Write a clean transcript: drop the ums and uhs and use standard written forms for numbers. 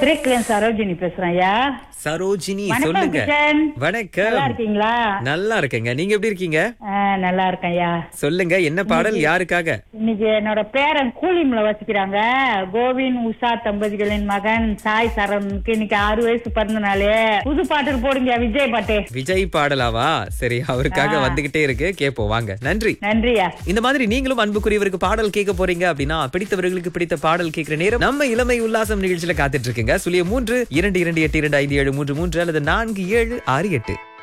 பிரேக்லேன் சரோஜினி பேசுறேன் ஐயா. சரோஜினி வணக்கம் சொல்லுங்க. கிஷன். வணக்கம். நல்லா இருக்கீங்களா? நல்லா இருக்கேங்க. நீங்க எப்படி இருக்கீங்க? நல்லா இருக்கேன் ஐயா. சொல்லுங்க, என்ன பாடல் யாருக்காக? இன்னைக்கு என்னோட பேரன் கூலிம்ல வச்சுக்கிறாங்க. கோவிந்த் உஷா தம்பதிகளின் மகன் சாய் சரணுக்கு இன்னைக்கு 6 வயசு பிறந்த நாளே. புது பாட்டு போடுங்க, விஜய் பாட்டு. விஜய் பாடலாவா? சரி, அவருக்காக வந்துகிட்டே இருக்கு, கேப்போம் வாங்க. நன்றி. நன்றியா. இந்த மாதிரி நீங்களும் அன்புக்குரியவருக்கு பாடல் கேட்க போறீங்க அப்படின்னா, பிடித்தவர்களுக்கு பிடித்த பாடல் கேட்கிற நேரம் நம்ம இளமை உல்லாசம் நிகழ்ச்சியில காத்துட்டு இருக்குங்க. 03 22 8 2 5 7 3 3 அல்லது 4768.